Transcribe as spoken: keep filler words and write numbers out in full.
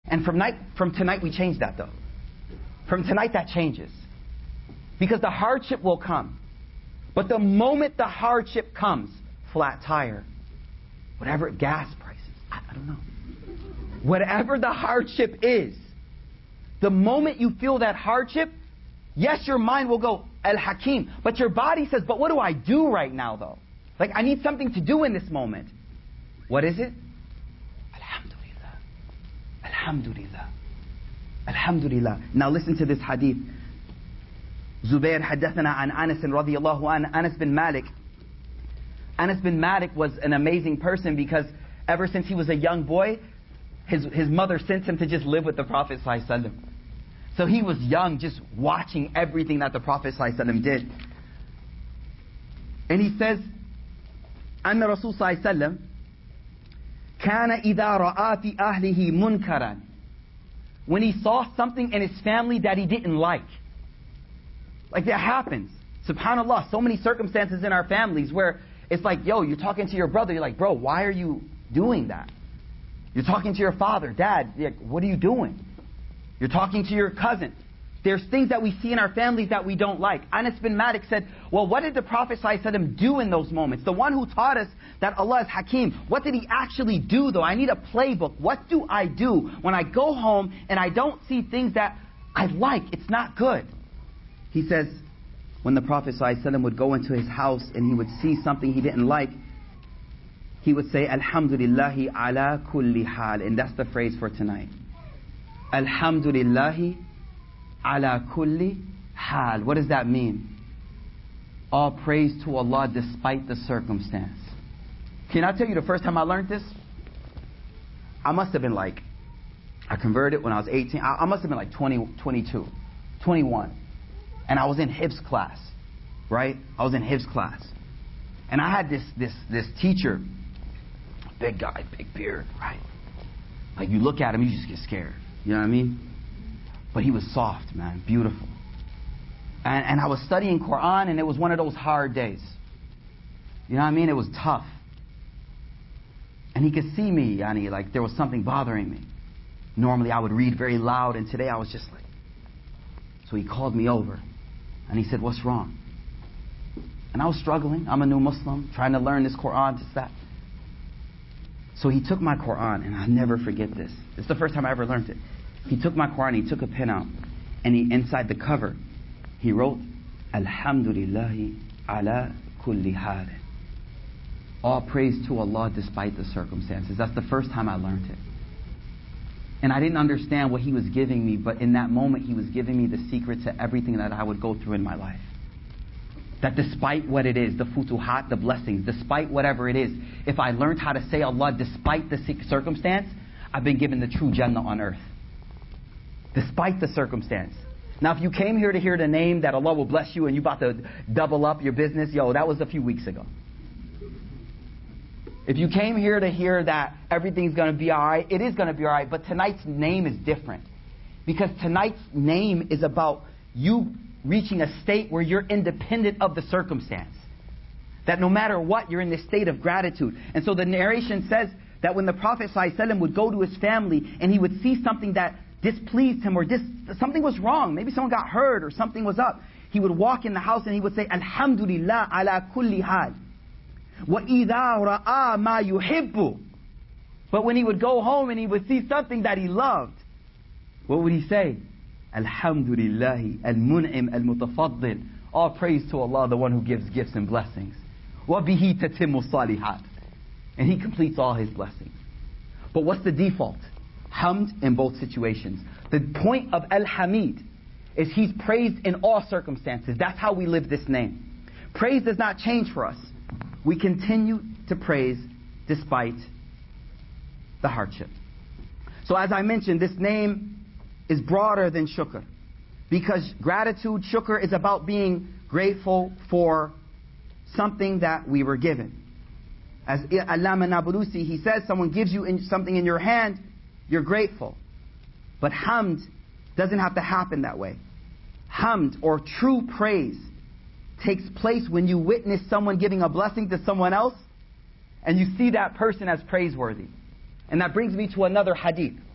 And from night, from tonight we change that though. From tonight that changes. Because the hardship will come. But the moment the hardship comes, flat tire, whatever, gas prices, I, I don't know. Whatever the hardship is, the moment you feel that hardship, yes, your mind will go, Al-Hakim. But your body says, but what do I do right now though? Like, I need something to do in this moment. What is it? Alhamdulillah. Alhamdulillah. Alhamdulillah. Now listen to this hadith. Zubair حدثنا عن Anas رضي الله عنه. Anas bin Malik. Anas bin Malik was an amazing person because ever since he was a young boy, his, his mother sent him to just live with the Prophet ﷺ. So he was young, just watching everything that the Prophet ﷺ did. And he says, أن رسول صلى الله عليه وسلم كان إذا رأى في أهله منكرا. When he saw something in his family that he didn't like. Like that happens. SubhanAllah, so many circumstances in our families where it's like, yo, you're talking to your brother, you're like, bro, why are you doing that? You're talking to your father, dad, you're like, what are you doing? You're talking to your cousin. There's things that we see in our families that we don't like. Anas bin Malik said, well, what did the Prophet ﷺ do in those moments? The one who taught us that Allah is Hakim. What did he actually do though? I need a playbook. What do I do when I go home and I don't see things that I like? It's not good. He says, when the Prophet ﷺ would go into his house and he would see something he didn't like, he would say, Alhamdulillahi ala kulli hal. And that's the phrase for tonight. Alhamdulillahi ala kulli hal. What does that mean? All praise to Allah despite the circumstance. Can I tell you the first time I learned this? I must have been like, I converted when I was eighteen. I, I must have been like twenty, twenty-two, twenty-one. And I was in Hifz class, right? I was in Hifz class. And I had this, this, this teacher, big guy, big beard, right? Like you look at him, you just get scared. You know what I mean? But he was soft, man, beautiful. And, and I was studying Quran, and it was one of those hard days. You know what I mean? It was tough. And he could see me, yani, like there was something bothering me. Normally I would read very loud, and today I was just like... So he called me over, and he said, what's wrong? And I was struggling. I'm a new Muslim, trying to learn this Quran, just that. So he took my Quran, and I'll never forget this. It's the first time I ever learned it. He took my Quran, he took a pen out, and he inside the cover, he wrote, Alhamdulillahi ala kulli hal. All praise to Allah despite the circumstances. That's the first time I learned it. And I didn't understand what he was giving me, but in that moment he was giving me the secret to everything that I would go through in my life. That despite what it is, the futuhat, the blessings, despite whatever it is, if I learned how to say Allah despite the circumstance, I've been given the true Jannah on earth. Despite the circumstance. Now if you came here to hear the name that Allah will bless you and you about to double up your business, yo, that was a few weeks ago. If you came here to hear that everything's going to be alright, it is going to be alright, but tonight's name is different. Because tonight's name is about you reaching a state where you're independent of the circumstance. That no matter what, you're in this state of gratitude. And so the narration says that when the Prophet ﷺ would go to his family and he would see something that displeased him or dis something was wrong, maybe someone got hurt or something was up, he would walk in the house and he would say, Alhamdulillah ala kulli hal. وَإِذَا رَآ مَا يُحِبُّ. But when he would go home and he would see something that he loved, what would he say? Alhamdulillahi al-mun'im al-mutafaddil. All praise to Allah, the one who gives gifts and blessings. وَبِهِ تَتِمُّ الصَّالِحَاتِ. And he completes all his blessings. But what's the default? Hamd in both situations. The point of Al-Hamid is he's praised in all circumstances. That's how we live this name. Praise does not change for us. We continue to praise despite the hardship. So as I mentioned, this name is broader than shukr. Because gratitude, shukr, is about being grateful for something that we were given. As Allama Nabulusi, he says, someone gives you in something in your hand, you're grateful. But hamd doesn't have to happen that way. Hamd, or true praise, takes place when you witness someone giving a blessing to someone else and you see that person as praiseworthy. And that brings me to another hadith.